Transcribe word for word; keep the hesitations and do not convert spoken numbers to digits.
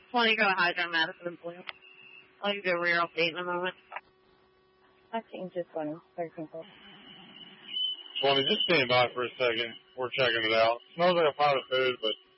twenty, go Hydro Madison Blue. I'll give you a rear update in a moment. I think just twenty, thirteen. twenty, just stand by for a second. We're checking it out. Smells like a pot of food, but